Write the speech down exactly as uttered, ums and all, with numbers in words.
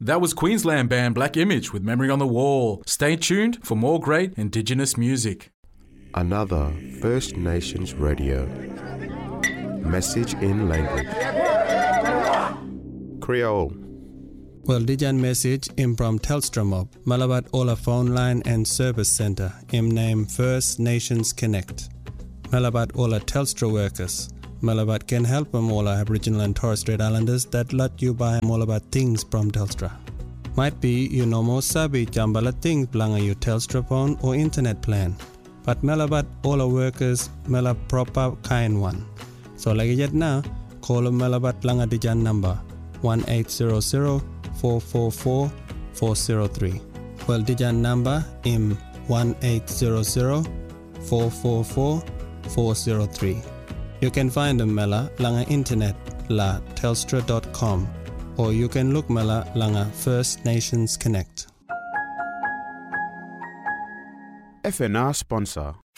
That was Queensland band Black Image with Memory on the Wall. Stay tuned for more great Indigenous music. Another First Nations radio. Message in language. Creole. Well, dijan message im from Telstra Mob, Malabat Ola phone line and service center, im name First Nations Connect. Malabat Ola Telstra workers. Malabat can help them all Aboriginal and Torres Strait Islanders that let you buy all about things from Telstra. Might be you no more sabi jambala things belong your Telstra phone or internet plan. But Malabat all workers Mela proper kind one. So like it now, call Malabat Langa Dijan number one eight hundred, four four four, four zero three. Well Dijan number im one eight hundred, four four four, four zero three. You can find them Mela Langa internet la telstra dot com or you can look Mela Langa First Nations Connect. F N R sponsor